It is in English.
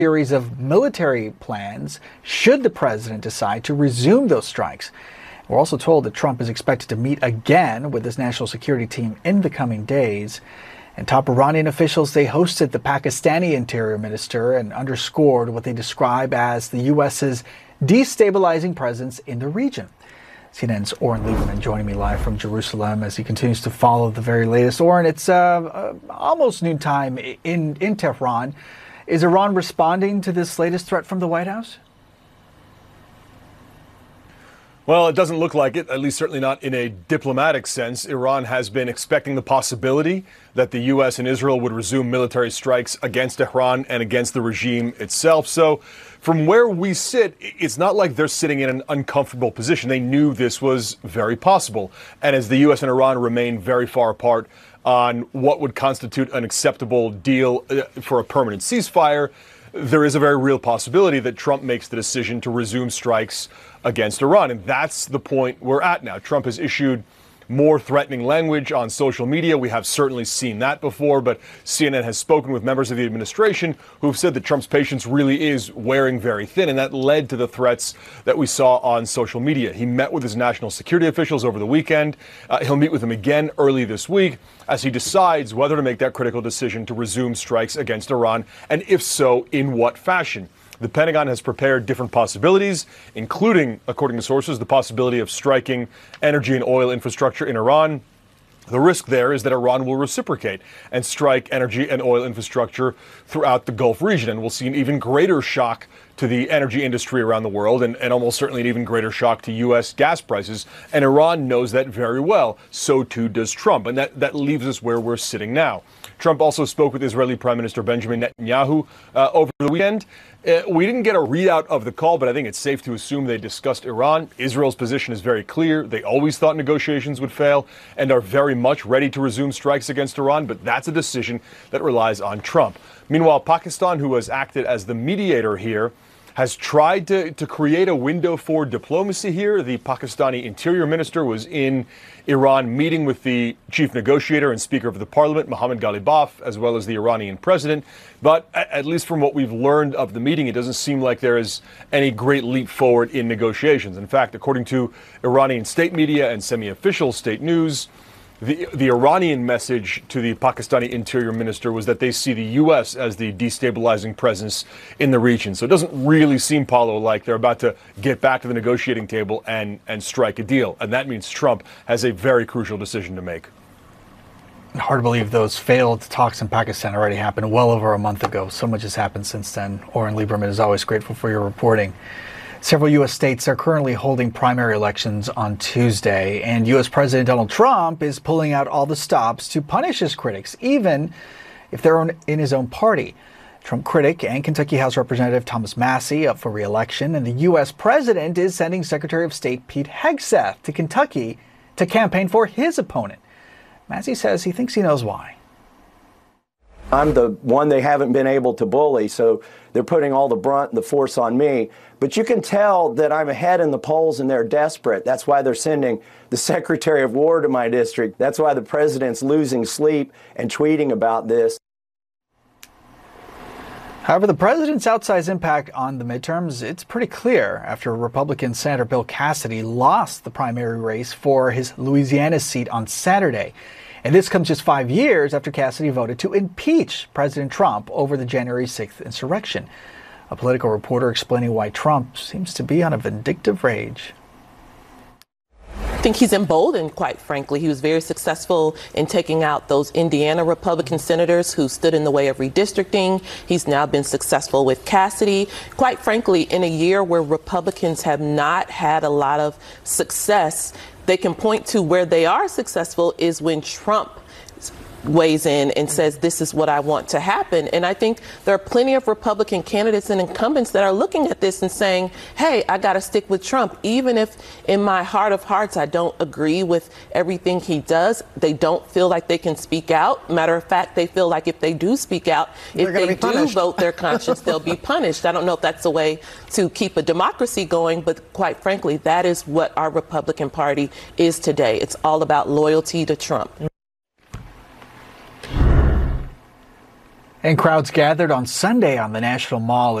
series of military plans should the president decide to resume those strikes. We're also told that Trump is expected to meet again with his national security team in the coming days. And top Iranian officials, they hosted the Pakistani interior minister and underscored what they describe as the U.S.'s destabilizing presence in the region. CNN's Oren Lieberman joining me live from Jerusalem as he continues to follow the very latest. Oren, it's almost noontime in Tehran. Is Iran responding to this latest threat from the White House? Well, it doesn't look like it, at least certainly not in a diplomatic sense. Iran has been expecting the possibility that the U.S. and Israel would resume military strikes against Tehran and against the regime itself. So from where we sit, it's not like they're sitting in an uncomfortable position. They knew this was very possible. And as the U.S. and Iran remain very far apart on what would constitute an acceptable deal for a permanent ceasefire, there is a very real possibility that Trump makes the decision to resume strikes against Iran. And that's the point we're at now. Trump has issued more threatening language on social media. We have certainly seen that before, but CNN has spoken with members of the administration who've said that Trump's patience really is wearing very thin, and that led to the threats that we saw on social media. He met with his national security officials over the weekend. He'll meet with them again early this week as he decides whether to make that critical decision to resume strikes against Iran, and if so, in what fashion. The Pentagon has prepared different possibilities, including, according to sources, the possibility of striking energy and oil infrastructure in Iran. The risk there is that Iran will reciprocate and strike energy and oil infrastructure throughout the Gulf region. And we'll see an even greater shock to the energy industry around the world, and almost certainly an even greater shock to U.S. gas prices. And Iran knows that very well. So too does Trump. And that leaves us where we're sitting now. Trump also spoke with Israeli Prime Minister Benjamin Netanyahu over the weekend. We didn't get a readout of the call, but I think it's safe to assume they discussed Iran. Israel's position is very clear. They always thought negotiations would fail and are very much ready to resume strikes against Iran, but that's a decision that relies on Trump. Meanwhile, Pakistan, who has acted as the mediator here, has tried to create a window for diplomacy here. The Pakistani interior minister was in Iran meeting with the chief negotiator and speaker of the parliament, Mohammad Ghalibaf, as well as the Iranian president. But at least from what we've learned of the meeting, it doesn't seem like there is any great leap forward in negotiations. In fact, according to Iranian state media and semi-official state news, the Iranian message to the Pakistani interior minister was that they see the U.S. as the destabilizing presence in the region. So it doesn't really seem, Paulo, like they're about to get back to the negotiating table and strike a deal. And that means Trump has a very crucial decision to make. Hard to believe those failed talks in Pakistan already happened well over a month ago. So much has happened since then. Oren Lieberman is always grateful for your reporting. Several U.S. states are currently holding primary elections on Tuesday, and U.S. President Donald Trump is pulling out all the stops to punish his critics, even if they're in his own party. Trump critic and Kentucky House Representative Thomas Massie up for re-election, and the U.S. president is sending Secretary of State Pete Hegseth to Kentucky to campaign for his opponent. Massie says he thinks he knows why. I'm the one they haven't been able to bully, so they're putting all the brunt and the force on me. But you can tell that I'm ahead in the polls and they're desperate. That's why they're sending the Secretary of War to my district. That's why the president's losing sleep and tweeting about this. However, the president's outsized impact on the midterms, it's pretty clear after Republican Senator Bill Cassidy lost the primary race for his Louisiana seat on Saturday. And this comes just 5 years after Cassidy voted to impeach President Trump over the January 6th insurrection. A political reporter explaining why Trump seems to be on a vindictive rage. I think he's emboldened, quite frankly. He was very successful in taking out those Indiana Republican senators who stood in the way of redistricting. He's now been successful with Cassidy. Quite frankly, in a year where Republicans have not had a lot of success, they can point to where they are successful is when Trump weighs in and says, this is what I want to happen. And I think there are plenty of Republican candidates and incumbents that are looking at this and saying, hey, I got to stick with Trump. Even if in my heart of hearts, I don't agree with everything he does, they don't feel like they can speak out. Matter of fact, they feel like if they do speak out, if they do vote their conscience, they'll be punished. I don't know if that's a way to keep a democracy going, but quite frankly, that is what our Republican Party is today. It's all about loyalty to Trump. And crowds gathered on Sunday on the National Mall